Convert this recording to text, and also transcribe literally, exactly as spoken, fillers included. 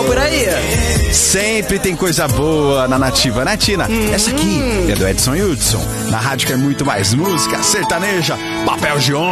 chegou por aí. Sempre tem coisa boa na Nativa, né, Tina? Hum. Essa aqui é do Edson Hudson, na rádio que é muito mais música, sertaneja, papel de homem.